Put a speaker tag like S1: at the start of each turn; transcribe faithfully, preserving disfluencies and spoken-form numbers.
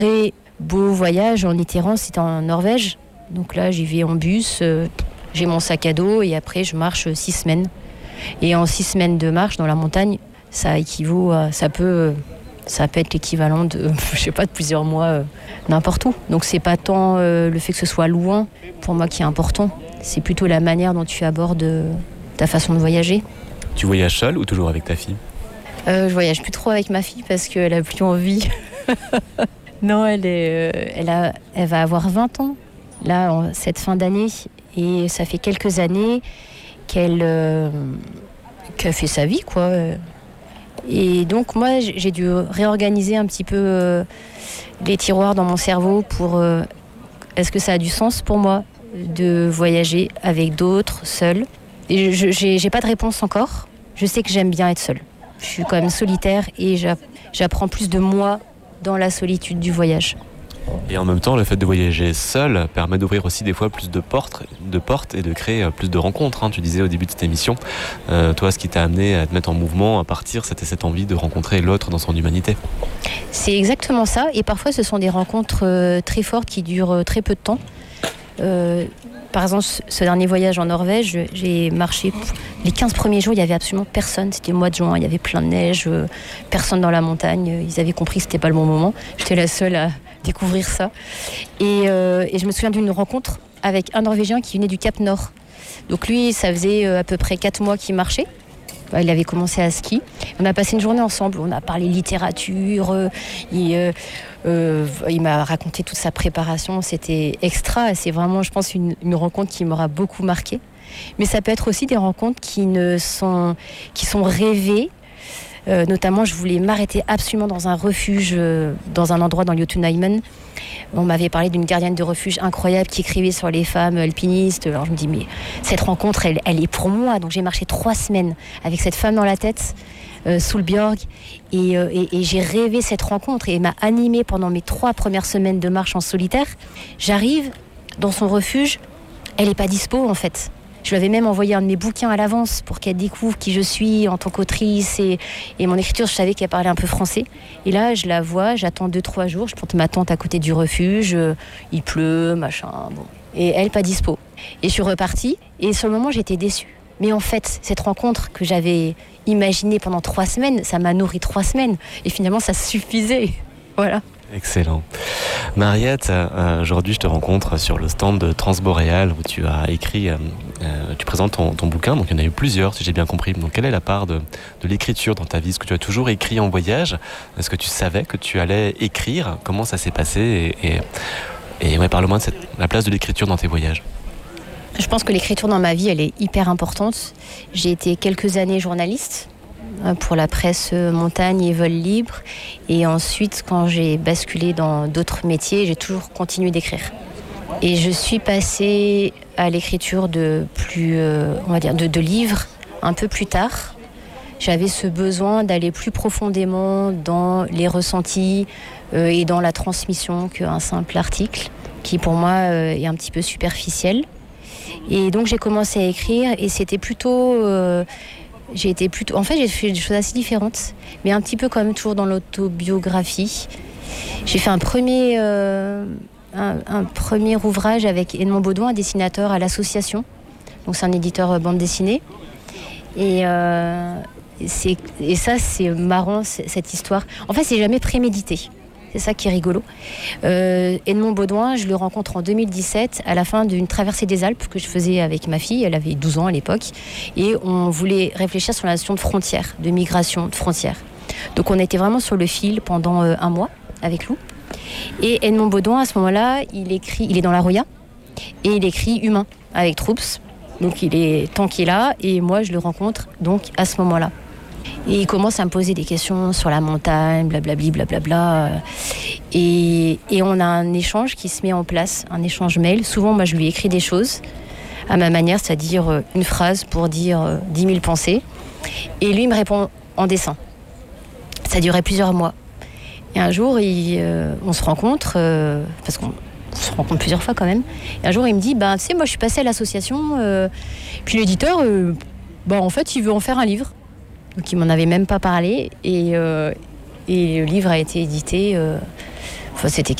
S1: Et beau voyage en itinérance, c'était en Norvège. Donc là, j'y vais en bus, euh, j'ai mon sac à dos et après, je marche six semaines. Et en six semaines de marche dans la montagne, ça équivaut à, ça peut, ça peut être l'équivalent de, je sais pas, de plusieurs mois euh, n'importe où. Donc c'est pas tant euh, le fait que ce soit loin pour moi qui est important, c'est plutôt la manière dont tu abordes euh, ta façon de voyager.
S2: Tu voyages seule ou toujours avec ta fille ?
S1: euh, Je voyage plus trop avec ma fille parce qu'elle a plus envie. Non, elle est, euh, elle a, elle va avoir vingt ans là en, cette fin d'année et ça fait quelques années qu'elle, euh, qu'elle fait sa vie, quoi. Et donc moi, j'ai dû réorganiser un petit peu euh, les tiroirs dans mon cerveau pour... Euh, est-ce que ça a du sens pour moi de voyager avec d'autres, seule ? Et je j'ai, j'ai pas de réponse encore. Je sais que j'aime bien être seule. Je suis quand même solitaire et j'apprends plus de moi dans la solitude du voyage.
S2: Et en même temps, le fait de voyager seul permet d'ouvrir aussi des fois plus de portes, de portes et de créer plus de rencontres. Hein. Tu disais au début de cette émission, euh, toi, ce qui t'a amené à te mettre en mouvement, à partir, c'était cette envie de rencontrer l'autre dans son humanité.
S1: C'est exactement ça. Et parfois, ce sont des rencontres euh, très fortes qui durent euh, très peu de temps. Euh, par exemple, ce dernier voyage en Norvège, j'ai marché les quinze premiers jours, il n'y avait absolument personne. C'était le mois de juin, il y avait plein de neige, euh, personne dans la montagne. Ils avaient compris que ce n'était pas le bon moment. J'étais la seule à découvrir ça. Et, euh, et je me souviens d'une rencontre avec un Norvégien qui venait du Cap Nord. Donc lui, ça faisait euh, à peu près quatre mois qu'il marchait. Il avait commencé à ski. On a passé une journée ensemble. On a parlé littérature. Euh, il, euh, euh, il m'a raconté toute sa préparation. C'était extra. C'est vraiment, je pense, une, une rencontre qui m'aura beaucoup marquée. Mais ça peut être aussi des rencontres qui, ne sont, qui sont rêvées. Euh, notamment, je voulais m'arrêter absolument dans un refuge, euh, dans un endroit dans Jotunheimen. On m'avait parlé d'une gardienne de refuge incroyable qui écrivait sur les femmes alpinistes. Alors je me dis, mais cette rencontre, elle, elle est pour moi. Donc j'ai marché trois semaines avec cette femme dans la tête, euh, sous le Björg. Et, euh, et, et j'ai rêvé cette rencontre et elle m'a animée pendant mes trois premières semaines de marche en solitaire. J'arrive dans son refuge, elle n'est pas dispo en fait. Je lui avais même envoyé un de mes bouquins à l'avance pour qu'elle découvre qui je suis en tant qu'autrice et, et mon écriture, je savais qu'elle parlait un peu français. Et là, je la vois, j'attends deux, trois jours, je porte ma tente à côté du refuge, euh, il pleut, machin, bon. Et elle, pas dispo. Et je suis repartie, et sur le moment, j'étais déçue. Mais en fait, cette rencontre que j'avais imaginée pendant trois semaines, ça m'a nourri trois semaines. Et finalement, ça suffisait. Voilà.
S2: Excellent. Mariette, euh, aujourd'hui je te rencontre sur le stand de Transboréal où tu as écrit, euh, euh, tu présentes ton, ton bouquin, donc il y en a eu plusieurs si j'ai bien compris. Donc quelle est la part de, de l'écriture dans ta vie ? Est-ce que tu as toujours écrit en voyage ? Est-ce que tu savais que tu allais écrire ? Comment ça s'est passé ? Et, et, et ouais, parle-moi de cette, la place de l'écriture dans tes voyages.
S1: Je pense que l'écriture dans ma vie, elle est hyper importante. J'ai été quelques années journaliste pour la presse montagne et vol libre. Et ensuite, quand j'ai basculé dans d'autres métiers, j'ai toujours continué d'écrire. Et je suis passée à l'écriture de plus, euh, on va dire, de, de livres un peu plus tard. J'avais ce besoin d'aller plus profondément dans les ressentis euh, et dans la transmission qu'un simple article, qui pour moi euh, est un petit peu superficiel. Et donc j'ai commencé à écrire et c'était plutôt... Euh, J'ai été plutôt... En fait, j'ai fait des choses assez différentes, mais un petit peu quand même toujours dans l'autobiographie. J'ai fait un premier, euh, un, un premier ouvrage avec Edmond Baudouin, un dessinateur à l'Association. Donc c'est un éditeur bande dessinée. Et, euh, c'est, et ça, c'est marrant, c'est, cette histoire. En fait, c'est jamais prémédité. C'est ça qui est rigolo. Euh, Edmond Baudouin, je le rencontre en deux mille dix-sept, à la fin d'une traversée des Alpes que je faisais avec ma fille. Elle avait douze ans à l'époque. Et on voulait réfléchir sur la notion de frontière, de migration, de frontière. Donc on était vraiment sur le fil pendant euh, un mois avec Lou. Et Edmond Baudouin, à ce moment-là, il écrit, il est dans la Roya et il écrit Humain avec Troops. Donc il est tant qu'il est là et moi je le rencontre donc à ce moment-là. Et il commence à me poser des questions sur la montagne, blablabli, blablabla. Et, et on a un échange qui se met en place, un échange mail. Souvent, moi, je lui écris des choses à ma manière, c'est-à-dire une phrase pour dire dix mille pensées. Et lui, il me répond en dessin. Ça durait plusieurs mois. Et un jour, il, euh, on se rencontre, euh, parce qu'on se rencontre plusieurs fois quand même. Et un jour, il me dit, bah, tu sais, moi, je suis passé à l'association. Euh, puis l'éditeur, euh, bah, en fait, il veut en faire un livre. Donc il m'en avait même pas parlé et, euh, et le livre a été édité euh, Enfin, c'était